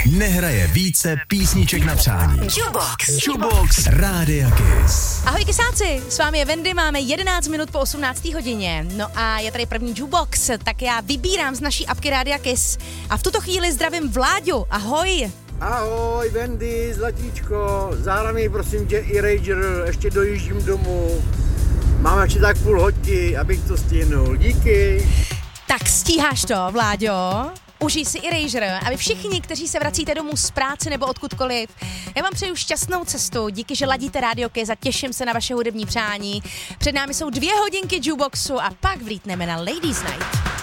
nehraje více písniček na přání. Jukebox Rádia Kiss. Ahoj kysáci, s vámi je Wendy, máme 11 minut po 18. hodině. No a je tady první Jukebox, tak já vybírám z naší apky Rádia Kiss. A v tuto chvíli zdravím Vláďu, ahoj. Ahoj Wendy, zlatíčko, zahraj mi prosím tě Eraser, ještě dojíždím domů. Mám ještě tak půl hodky, abych to stihnul, díky. Tak stíháš to, Vláďo? Užij si Eraser a vy všichni, kteří se vracíte domů z práce nebo odkudkoliv. Já vám přeju šťastnou cestu, díky, že ladíte Rádio Kiss a těším se na vaše hudební přání. Před námi jsou 2 hodinky Jukeboxu a pak vlítneme na Ladies Night.